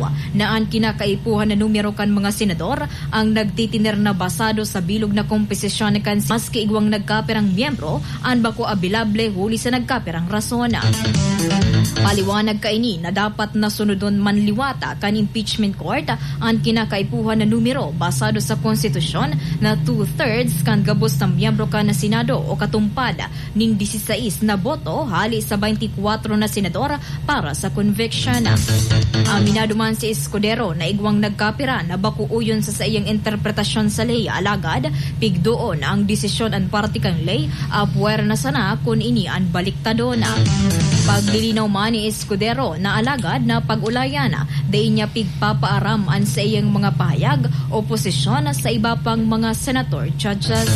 na ang kinakaipuhan na numero kan mga senador ang nagtitiner na basado sa bilog na komposisyon kan maski igwang nagkapirang miyembro an bako abilable huli sa nagkapirang rasona. Paliwanag kaini na dapat nasunodon manliwata kan impeachment court ang kinakaipuhan na numero basado sa konstitusyon na 2/3 kan gabos ng miyembro kan na senado o katumpad ning 16 na boto hali sa 24 na senador para sa conviction. Aminado man si Escudero na igwang nagkapira na bakuuyon sa iyang interpretasyon sa ley alagad pigdoon ang desisyon an parte kang ley apuwer na sana kun ini an baliktadon. Paglilinaw man ni Escudero na alagad na pag-ulayan dayon niya pigpapaaram an sa iyang mga pahayag o posisyon sa iba pang mga senator judges.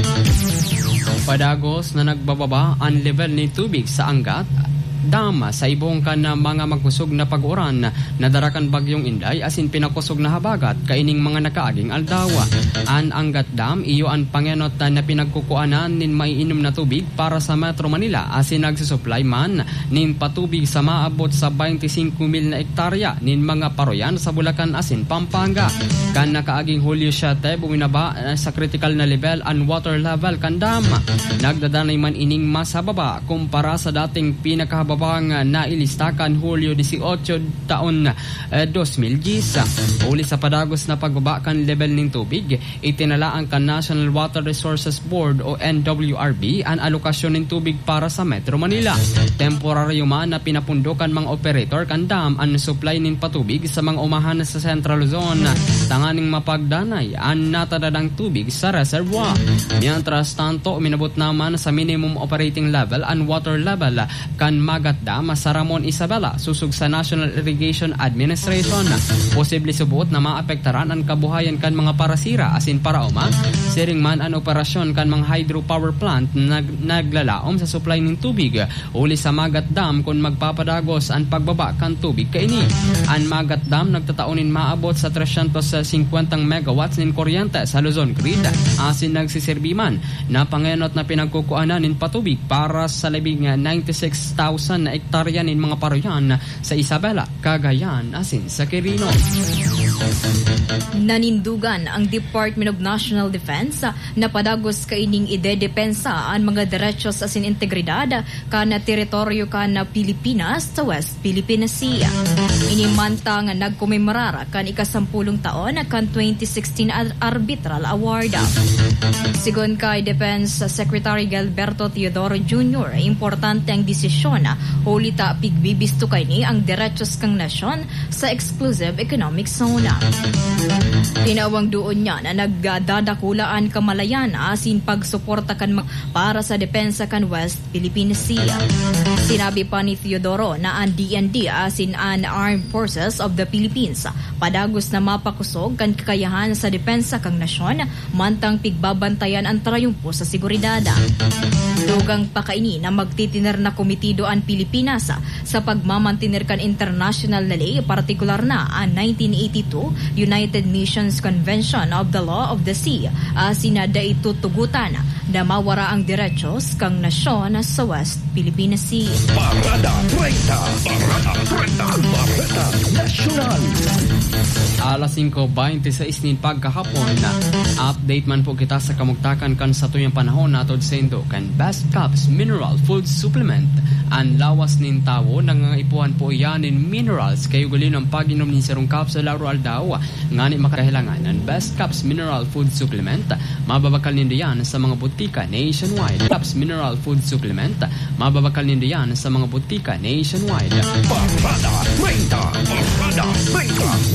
Padagos na nagbababa ang level ni tubig sa Angat Dam sa ibong kan mga magkusog na pag-uran na darakan bagyong Inday asin pinakusog na habagat kaining mga nakaaging aldawa. An Angat Dam iyo ang pangenot na pinagkukuanan nin maiinom na tubig para sa Metro Manila asin nagsusupply man nin patubig sa maabot sa 25,000 na hektarya nin mga paroyan sa Bulacan asin Pampanga. Kan nakaaging Hulyo 7 buminaba sa critical na level ang water level kan dam. Nagdadanay man ining masababa kumpara sa dating pinakahababang nailistakan Hulyo 18 taon 2010. Uli sa padagos na pagbaba kan level ng tubig, itinalaan kan National Water Resources Board o NWRB ang alokasyon ng tubig para sa Metro Manila. Temporaryo man na pinapundokan mga operator kan dam ang supply ng patubig sa mga umahan sa Central Luzon. Tanganing mapagdanay ang natadadang tubig sa reservoir. Mientras tanto, minabot naman sa minimum operating level ang water level kan Magat Dam sa Ramon Isabela susug sa National Irrigation Administration. Posible subot na maapektaran ang kabuhayan kan mga parasira asin paraoma. Siring man ang operasyon kan mga hydropower plant na naglalaom sa supply ng tubig. Uli sa Magat Dam kung magpapadagos ang pagbaba kan tubig kaini. Ang Magat Dam nagtataunin maabot sa 350 megawatts nin kuryente sa Luzon Grid asin nagsisirbi man na pangenot na pinagkukuanan nin patubig para sa labing 96,000 na hektarya nin mga paroyan sa Isabela, Cagayan asin sa Quirino. Nanindugan ang Department of National Defense na padagos kaining idedepensa ang mga derechos asin integridad kana teritoryo kana Pilipinas sa West Philippine Sea. Inimanta nga nagkomemorar kan ika-10 taon kan 2016 Arbitral Award. Sigon kay Defense Secretary Gilberto Teodoro Jr., importante ang desisyon hulita pigbibisto kay ni ang derechos kang nasyon sa exclusive economic zone. Tinawang doon niya na nagdadakulaan kamalayan asin pagsuporta kan para sa depensa kan West Philippine Sea. Sinabi pa ni Teodoro na ang DND asin ang Armed Forces of the Philippines padagos na mapakusog kan kakayahan sa depensa kang nasyon mantang pigbabantayan ang trayumpo sa seguridad. Dugang pakaini na magtitiner na komitido ang Pilipinas sa pagmamantinir kan international na ley, partikular na ang 1982 United Nations Convention of the Law of the Sea sinada itutugutan na mawara ang derechos kang nasyon sa West Philippine Sea. Parada 30, Parada National. Alas 5:26 nin pagkahapon na update man po kita sa kamugtakan kan sa tuyang panahon natod sendo kan Best Cups Mineral Food Supplement. Ang lawas nin tawo nangangaipuhan po iyan in minerals kayo gulin ang pag-inom nin serong cups sa laro aldaw ngani makahilangan ang Best Cups Mineral Food Supplement. Mababakal nindiyan sa mga butika nationwide. Cups Mineral Food Supplement mababakal nindiyan sa mga butika nationwide. Parada 30, Parada 30